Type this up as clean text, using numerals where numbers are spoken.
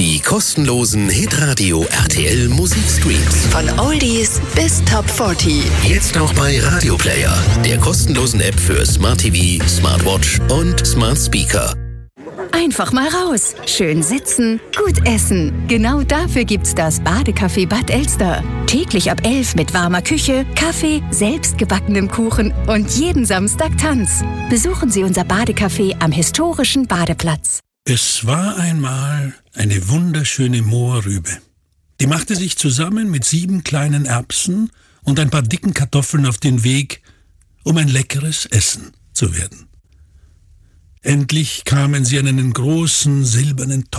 Die kostenlosen Hitradio RTL Musikstreams. Von Oldies bis Top 40. Jetzt auch bei Radio Player, der kostenlosen App für Smart TV, Smartwatch und Smart Speaker. Einfach mal raus. Schön sitzen, gut essen. Genau dafür gibt's das Badecafé Bad Elster. Täglich ab 11 mit warmer Küche, Kaffee, selbstgebackenem Kuchen und jeden Samstag Tanz. Besuchen Sie unser Badecafé am historischen Badeplatz. Es war einmal eine wunderschöne Mohrrübe. Die machte sich zusammen mit 7 kleinen Erbsen und ein paar dicken Kartoffeln auf den Weg, um ein leckeres Essen zu werden. Endlich kamen sie an einen großen silbernen